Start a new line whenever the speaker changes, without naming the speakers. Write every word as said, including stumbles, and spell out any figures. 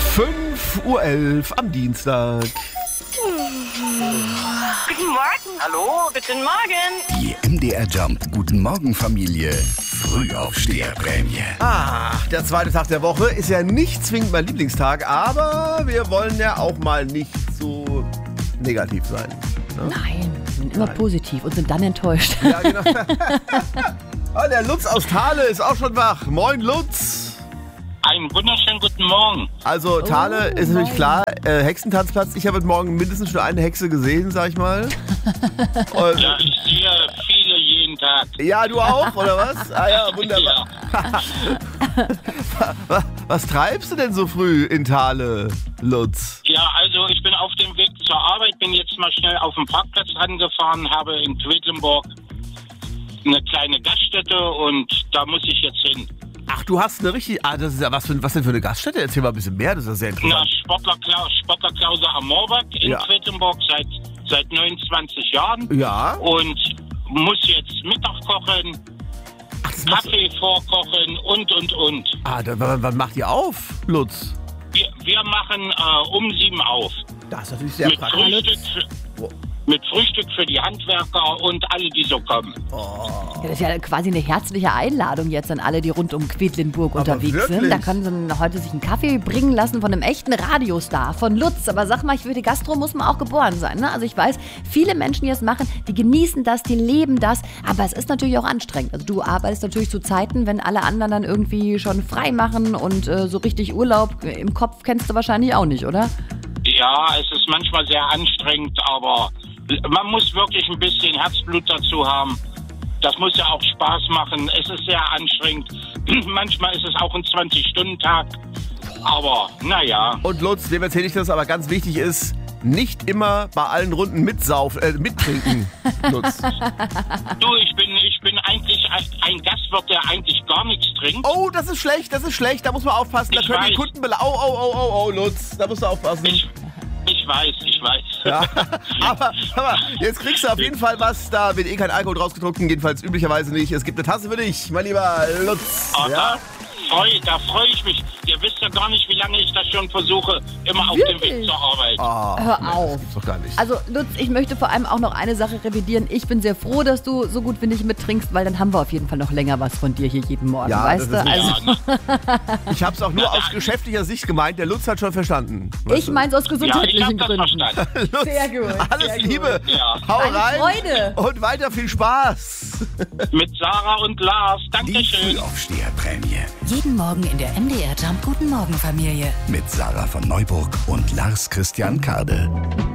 fünf Uhr elf am Dienstag.
Guten Morgen. Hallo, guten Morgen.
Die M D R Jump Guten Morgen Familie Frühaufsteherprämie.
Ach, der zweite Tag der Woche ist ja nicht zwingend mein Lieblingstag, aber wir wollen ja auch mal nicht so negativ sein. Ne?
Nein, wir sind immer
Nein.
positiv und sind dann enttäuscht.
Ja, genau. Oh, der Lutz aus Thale ist auch schon wach. Moin, Lutz.
Einen wunderschönen guten Morgen.
Also, Thale
Oh,
ist natürlich
moin.
klar, äh, Hexentanzplatz. Ich habe heute Morgen mindestens schon eine Hexe gesehen, sag ich mal. Und,
Ja, ich sehe viele jeden Tag.
ja, du auch, oder was? Ah ja, wunderbar.
Ja.
Was, was treibst du denn so früh in Thale, Lutz?
ja, also ich bin auf dem Weg zur Arbeit, bin jetzt mal schnell auf den Parkplatz rangefahren, habe in Quedlinburg eine kleine Gaststätte und da muss ich jetzt hin.
Ach, du hast eine richtig... Ah, das ist ja was, für, was denn für eine Gaststätte? Erzähl mal ein bisschen mehr, das ist ja sehr
Na,
interessant.
Sportler, Klaus, Sportler Klause am Moorberg in
Ja.
Quedlinburg seit, seit neunundzwanzig Jahren
Ja.
und muss jetzt Mittag kochen,
Ach, das machst du...
Kaffee vorkochen und, und, und.
Ah, da, wann, wann macht ihr auf, Lutz?
Wir, wir machen äh, um sieben auf.
Das ist natürlich sehr
Mit
praktisch.
Frühstück, für, mit Frühstück für die Handwerker und alle, die so kommen.
Ja, das ist ja quasi eine herzliche Einladung jetzt an alle, die rund um Quedlinburg
Aber
unterwegs
wirklich?
sind. Da können sie heute sich einen Kaffee bringen lassen von einem echten Radiostar, von Lutz. Aber sag mal, für die Gastro muss man auch geboren sein. Ne? Also ich weiß, viele Menschen, die das machen, die genießen das, die leben das. Aber es ist natürlich auch anstrengend. Also du arbeitest natürlich zu Zeiten, wenn alle anderen dann irgendwie schon frei machen und äh, so richtig Urlaub im Kopf kennst du wahrscheinlich auch nicht, oder?
Ja, es ist manchmal sehr anstrengend, aber man muss wirklich ein bisschen Herzblut dazu haben. Das muss ja auch Spaß machen. Es ist sehr anstrengend. Manchmal ist es auch ein zwanzig-Stunden-Tag. Aber, naja.
Und Lutz, dem erzähle ich das, aber ganz wichtig ist, nicht immer bei allen Runden mitsauf, äh, mittrinken, Lutz.
Du, ich bin, ich bin eigentlich ein, ein Gastwirt, der eigentlich gar nichts trinkt.
Oh, das ist schlecht, das ist schlecht, da muss man aufpassen, da
Ich
können die
weiß.
Kunden bela... Oh, oh, oh, oh, oh, Lutz, da musst du aufpassen.
Ich, ich weiß, ich weiß.
Ja, aber, aber jetzt kriegst du auf jeden Fall was, da wird eh kein Alkohol draus getrunken, jedenfalls üblicherweise nicht. Es gibt eine Tasse für dich, mein lieber Lutz.
Aber
Ja?
freu, da freue ich mich. Ihr wisst ja gar nicht, wie lange ich das schon versuche, immer auf dem Weg
Wirklich?
zur Arbeit.
Oh,
Hör
nee,
auf.
Das gibt's doch gar nicht.
Also Lutz, ich möchte vor allem auch noch eine Sache revidieren. Ich bin sehr froh, dass du so gut wie nicht mittrinkst, weil dann haben wir auf jeden Fall noch länger was von dir hier jeden Morgen,
Ja,
weißt
das
du?
ist
Also
Ja,
ich hab's auch nur aus geschäftlicher Sicht gemeint, der Lutz hat schon verstanden. weißt
ich
du?
meine es aus
ja, ich
gesundheitlichen
habe das
Gründen.
verstanden.
Lutz,
Sehr gut,
alles
sehr gut.
Liebe,
Ja.
hau
Eine
rein
Freude.
und weiter viel Spaß.
Mit Sarah und Lars.
Die
Dankeschön.
Frühaufsteherprämie
Jeden Morgen in der M D R Jump Guten Morgen Familie.
mit Sarah von Neuburg und Lars Christian Kade.